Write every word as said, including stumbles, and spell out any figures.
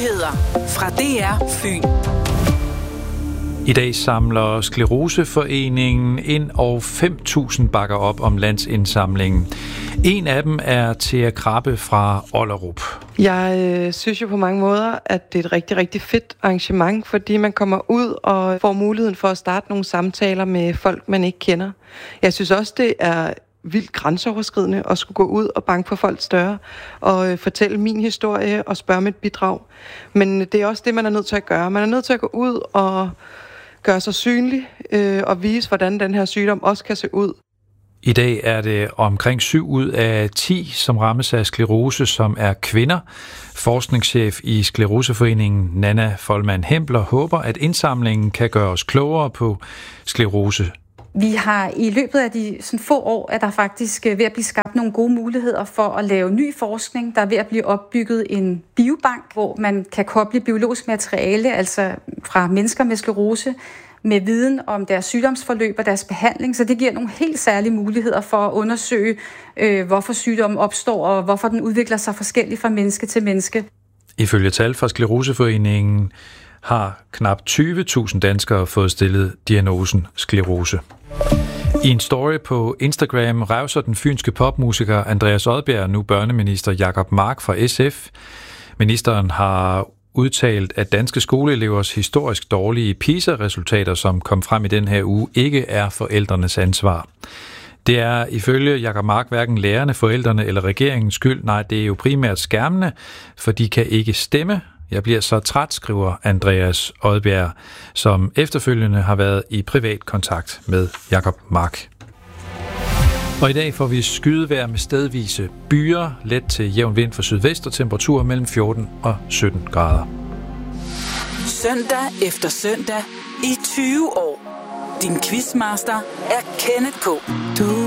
Nyheder fra D R Fyn. I dag samler Skleroseforeningen ind, og fem tusind bakker op om landsindsamlingen. En af dem er Thea Krabbe fra Ollerup. Jeg øh, synes jo på mange måder, at det er et rigtig, rigtig fedt arrangement, fordi man kommer ud og får muligheden for at starte nogle samtaler med folk, man ikke kender. Jeg synes også, det er vildt grænseoverskridende at skulle gå ud og banke på folks døre og øh, fortælle min historie og spørge om et bidrag. Men det er også det, man er nødt til at gøre. Man er nødt til at gå ud og gøre sig synlig øh, og vise, hvordan den her sygdom også kan se ud. I dag er det omkring syv ud af ti, som rammes af sklerose, som er kvinder. Forskningschef i Skleroseforeningen, Nanna Folman Hempler, håber, at indsamlingen kan gøre os klogere på sklerose. Vi har i løbet af de sådan få år, at der faktisk ved at blive skabt nogle gode muligheder for at lave ny forskning. Der er ved at blive opbygget en biobank, hvor man kan koble biologisk materiale, altså fra mennesker med sklerose, med viden om deres sygdomsforløb og deres behandling. Så det giver nogle helt særlige muligheder for at undersøge, øh, hvorfor sygdommen opstår, og hvorfor den udvikler sig forskelligt fra menneske til menneske. Ifølge tal fra Skleroseforeningen har knap tyve tusind danskere fået stillet diagnosen sklerose. I en story på Instagram revser den fynske popmusiker Andreas Odbjerg nu børneminister Jacob Mark fra S F. Ministeren har udtalt, at danske skoleelevers historisk dårlige PISA-resultater, som kom frem i den her uge, ikke er forældrenes ansvar. Det er ifølge Jacob Mark hverken lærerne, forældrene eller regeringens skyld. Nej, det er jo primært skærmene, for de kan ikke stemme. Jeg bliver så træt, skriver Andreas Odbjerg, som efterfølgende har været i privat kontakt med Jacob Mark. Og i dag får vi skydevejr med stedvise byer, let til jævn vind fra sydvest og temperaturer mellem fjorten og sytten grader. Søndag efter søndag i tyve år. Din quizmaster er Kenneth K. Du